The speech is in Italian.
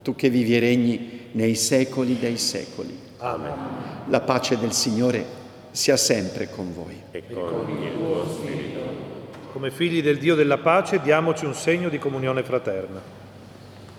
tu che vivi e regni nei secoli dei secoli. Amen. La pace del Signore sia sempre con voi. E con il tuo spirito. Come figli del Dio della pace, diamoci un segno di comunione fraterna.